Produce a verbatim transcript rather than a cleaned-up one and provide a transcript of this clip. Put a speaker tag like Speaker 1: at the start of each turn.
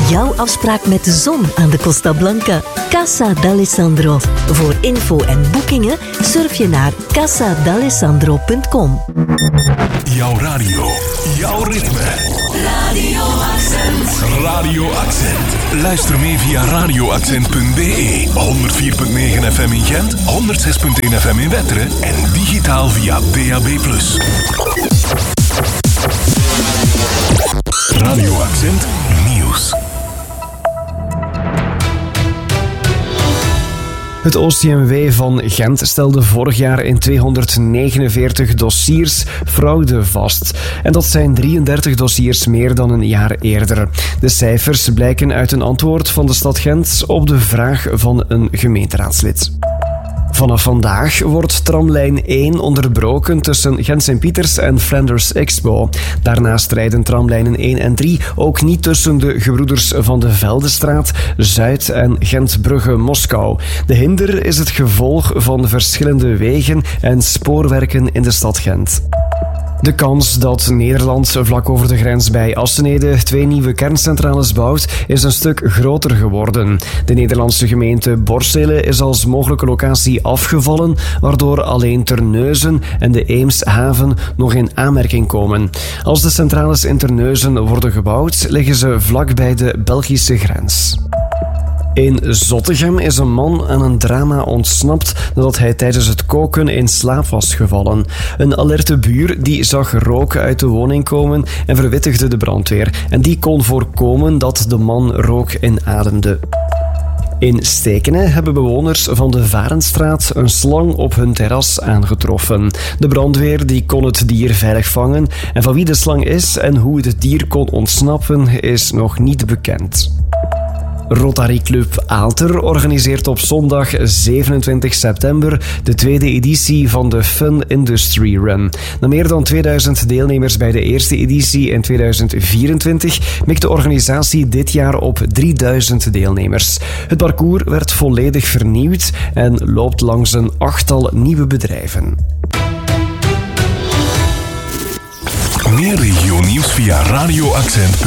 Speaker 1: jouw afspraak met de zon aan de Costa Blanca. Casa d'Alessandro. Voor info en boekingen surf je naar casa d'alessandro punt com.
Speaker 2: Jouw radio, jouw ritme.
Speaker 3: Radio Accent.
Speaker 2: Radio Accent. Luister mee via radio accent punt b e, honderd vier komma negen F M in Gent, honderd zes komma één F M in Wetteren en digitaal via D A B plus. Radio Accent Nieuws.
Speaker 4: Het O C M W van Gent stelde vorig jaar in tweehonderdnegenenveertig dossiers fraude vast. En dat zijn drieëndertig dossiers meer dan een jaar eerder. De cijfers blijken uit een antwoord van de stad Gent op de vraag van een gemeenteraadslid. Vanaf vandaag wordt tramlijn één onderbroken tussen Gent-Sint-Pieters en Flanders Expo. Daarnaast rijden tramlijnen één en drie ook niet tussen de gebroeders van de Veldestraat, Zuid en Gent-Brugge-Moskou. De hinder is het gevolg van verschillende wegen en spoorwerken in de stad Gent. De kans dat Nederland vlak over de grens bij Assenede twee nieuwe kerncentrales bouwt, is een stuk groter geworden. De Nederlandse gemeente Borssele is als mogelijke locatie afgevallen, waardoor alleen Terneuzen en de Eemshaven nog in aanmerking komen. Als de centrales in Terneuzen worden gebouwd, liggen ze vlak bij de Belgische grens. In Zottegem is een man aan een drama ontsnapt nadat hij tijdens het koken in slaap was gevallen. Een alerte buur die zag rook uit de woning komen en verwittigde de brandweer. En die kon voorkomen dat de man rook inademde. In Stekene hebben bewoners van de Varenstraat een slang op hun terras aangetroffen. De brandweer die kon het dier veilig vangen en van wie de slang is en hoe het dier kon ontsnappen is nog niet bekend. Rotary Club Aalter organiseert op zondag zevenentwintig september de tweede editie van de Fun Industry Run. Na meer dan tweeduizend deelnemers bij de eerste editie in tweeduizend vierentwintig mikt de organisatie dit jaar op drieduizend deelnemers. Het parcours werd volledig vernieuwd en loopt langs een achttal nieuwe bedrijven.
Speaker 2: Meer regionieuws via radio accent punt